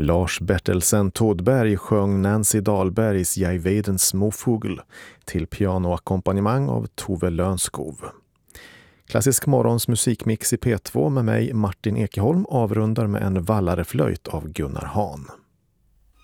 Lars Bertelsen Todberg sjöng Nancy Dahlbergs Jag vet en småfugl till pianoackompanjemang av Tove Lönskov. Klassisk morgons musikmix i P2 med mig Martin Ekeholm avrundar med en vallareflöjt av Gunnar Hahn.